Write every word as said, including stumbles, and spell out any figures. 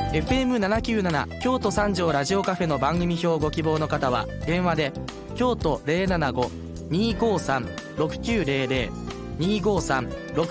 エフエムななきゅうなな 京都三条ラジオカフェの番組表をご希望の方は電話で京都 ゼロななご にーごーさん ろくきゅうゼロゼロ にーごーさん ろく